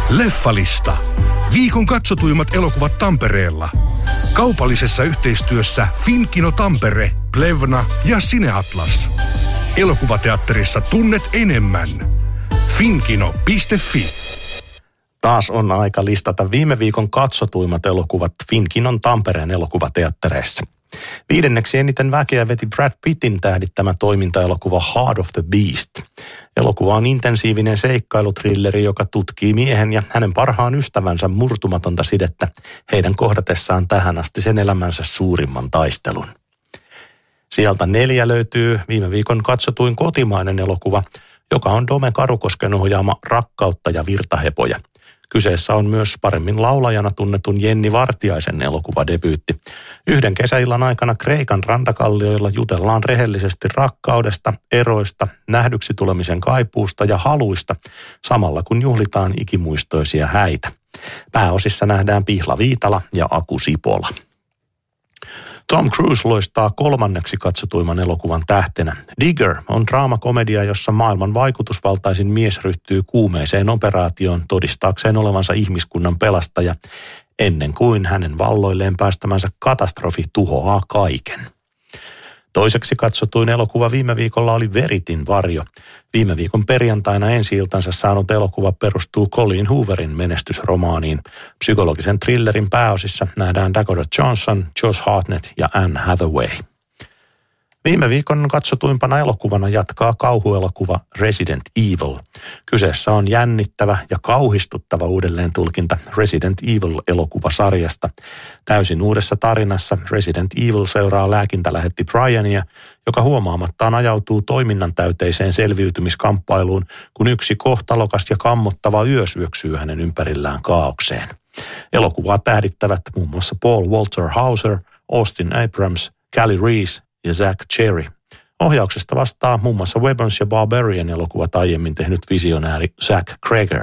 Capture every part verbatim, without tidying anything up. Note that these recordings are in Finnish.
Leffalista. Viikon katsotuimmat elokuvat Tampereella. Kaupallisessa yhteistyössä Finkino Tampere, Plevna ja Cineatlas. Elokuvateatterissa tunnet enemmän. finkino piste fi. Taas on aika listata viime viikon katsotuimmat elokuvat Finkinon Tampereen elokuvateattereissa. Viidenneksi eniten väkeä veti Brad Pittin tähdittämä toimintaelokuva Heart of the Beast. Elokuva on intensiivinen seikkailutrilleri, joka tutkii miehen ja hänen parhaan ystävänsä murtumatonta sidettä heidän kohdatessaan tähän asti sen elämänsä suurimman taistelun. Sieltä neljä löytyy viime viikon katsotuin kotimainen elokuva, joka on Dome Karukosken ohjaama Rakkautta ja virtahepoja. Kyseessä on myös paremmin laulajana tunnetun Jenni Vartiaisen elokuvadebyytti. Yhden kesäillan aikana Kreikan rantakallioilla jutellaan rehellisesti rakkaudesta, eroista, nähdyksi tulemisen kaipuusta ja haluista, samalla kun juhlitaan ikimuistoisia häitä. Pääosissa nähdään Pihla Viitala ja Aku Sipola. Tom Cruise loistaa kolmanneksi katsotuimman elokuvan tähtenä. Digger on draamakomedia, jossa maailman vaikutusvaltaisin mies ryhtyy kuumeiseen operaatioon todistaakseen olevansa ihmiskunnan pelastaja, ennen kuin hänen valloilleen päästämänsä katastrofi tuhoaa kaiken. Toiseksi katsotuin elokuva viime viikolla oli Veritin varjo. Viime viikon perjantaina ensi-iltansa saanut elokuva perustuu Colleen Hooverin menestysromaaniin. Psykologisen thrillerin pääosissa nähdään Dakota Johnson, Josh Hartnett ja Anne Hathaway. Viime viikon katsotuimpana elokuvana jatkaa kauhuelokuva Resident Evil. Kyseessä on jännittävä ja kauhistuttava uudelleen tulkinta Resident Evil-elokuvasarjasta. Täysin uudessa tarinassa Resident Evil seuraa lääkintälähetti Briania, joka huomaamattaan ajautuu toiminnan täyteiseen selviytymiskamppailuun, kun yksi kohtalokas ja kammottava yö syöksyy hänen ympärillään kaaukseen. Elokuvaa tähdittävät muun muassa Paul Walter Hauser, Austin Abrams, Callie Reese ja Zach Cherry. Ohjauksesta vastaa muun muassa Weapons ja Barbarian elokuvat aiemmin tehnyt visionääri Zach Cregger.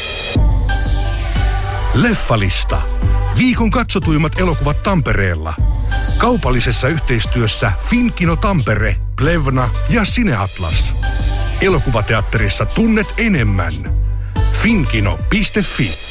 Leffalista. Viikon katsotuimmat elokuvat Tampereella. Kaupallisessa yhteistyössä Finkino Tampere, Plevna ja Cineatlas. Elokuvateatterissa tunnet enemmän. finkino piste fi.